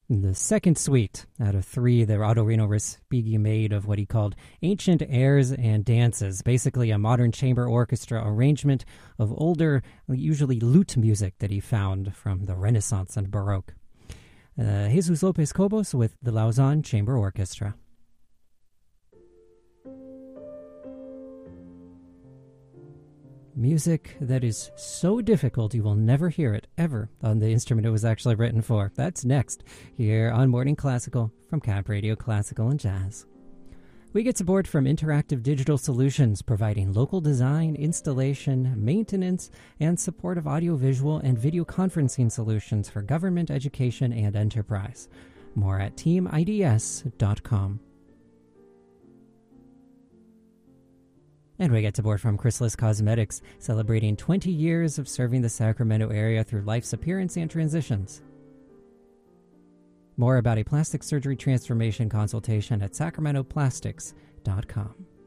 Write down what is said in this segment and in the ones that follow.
The second suite out of three that Autorino Respighi made of what he called ancient airs and dances, basically a modern chamber orchestra arrangement of older, usually lute music that he found from the Renaissance and Baroque. Jesus Lopez Cobos with the Lausanne Chamber Orchestra. Music that is so difficult you will never hear it, ever, on the instrument it was actually written for. That's next, here on Morning Classical from Cap Radio Classical and Jazz. We get support from Interactive Digital Solutions, providing local design, installation, maintenance, and support of audiovisual and video conferencing solutions for government, education, and enterprise. More at teamids.com. And we get support from Chrysalis Cosmetics, celebrating 20 years of serving the Sacramento area through life's appearance and transitions. More about a plastic surgery transformation consultation at sacramentoplastics.com.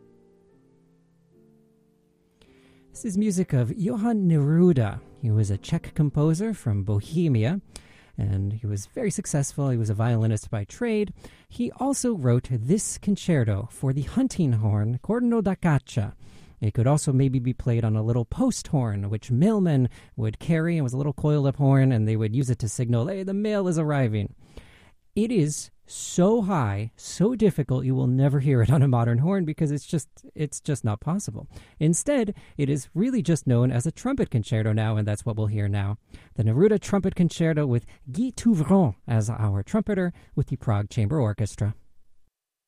This is music of Johann Neruda. He was a Czech composer from Bohemia, and he was very successful. He was a violinist by trade. He also wrote this concerto for the hunting horn, corno da caccia. It could also maybe be played on a little post horn, which mailmen would carry. It was a little coiled-up horn, and they would use it to signal, hey, the mail is arriving. It is so high, so difficult, you will never hear it on a modern horn because it's just not possible. Instead, it is really just known as a trumpet concerto now, and that's what we'll hear now. The Neruda Trumpet Concerto with Guy Touvron as our trumpeter with the Prague Chamber Orchestra.